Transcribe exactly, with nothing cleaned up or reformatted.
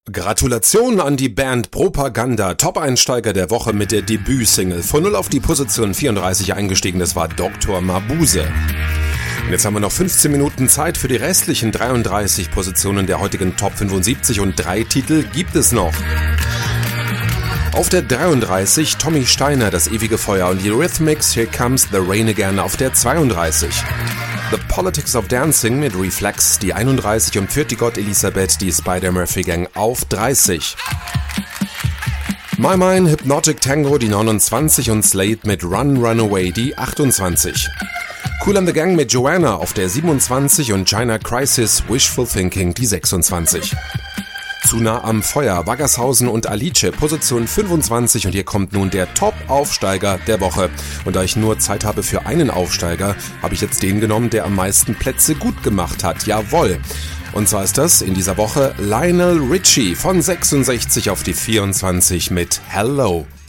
Gratulation an die Band Propaganda, Top-Einsteiger der Woche mit der Debütsingle. Von null auf die Position vierunddreißig eingestiegen, das war Doktor Mabuse. Und jetzt haben wir noch fünfzehn Minuten Zeit für die restlichen dreiunddreißig Positionen der heutigen Top fünfundsiebzig und drei Titel gibt es noch. Auf der dreiunddreißig Tommy Steiner, Das ewige Feuer und die Eurythmics, Here Comes the Rain Again auf der zweiunddreißig. The Politics of Dancing mit Reflex, die einunddreißig und Pfirti Gott Elisabeth, die Spider-Murphy Gang auf dreißig. My Mind Hypnotic Tango, die neunundzwanzig und Slade mit Run Run Away, die achtundzwanzig. Kool and the Gang mit Joanna auf der siebenundzwanzig und China Crisis Wishful Thinking, die sechsundzwanzig. Zu nah am Feuer, Waggershausen und Alice, Position fünfundzwanzig und hier kommt nun der Top-Aufsteiger der Woche. Und da ich nur Zeit habe für einen Aufsteiger, habe ich jetzt den genommen, der am meisten Plätze gut gemacht hat. Jawohl! Und zwar ist das in dieser Woche Lionel Richie von sechsundsechzig auf die vierundzwanzig mit Hello.